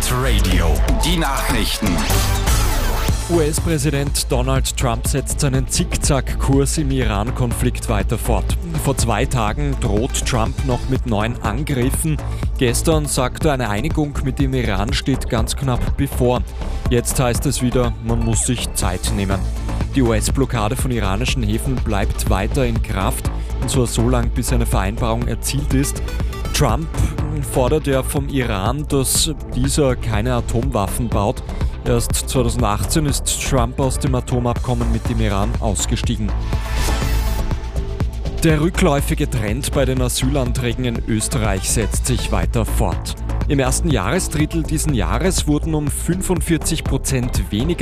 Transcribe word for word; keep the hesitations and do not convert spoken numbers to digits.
Hit Radio. Die Nachrichten. U S-Präsident Donald Trump setzt seinen Zickzack-Kurs im Iran-Konflikt weiter fort. Vor zwei Tagen droht Trump noch mit neuen Angriffen. Gestern sagte er, eine Einigung mit dem Iran steht ganz knapp bevor. Jetzt heißt es wieder, man muss sich Zeit nehmen. Die U S-Blockade von iranischen Häfen bleibt weiter in Kraft, und zwar so lange, bis eine Vereinbarung erzielt ist. Trump fordert ja vom Iran, dass dieser keine Atomwaffen baut. Erst zweitausendachtzehn ist Trump aus dem Atomabkommen mit dem Iran ausgestiegen. Der rückläufige Trend bei den Asylanträgen in Österreich setzt sich weiter fort. Im ersten Jahresdrittel diesen Jahres wurden um fünfundvierzig Prozent weniger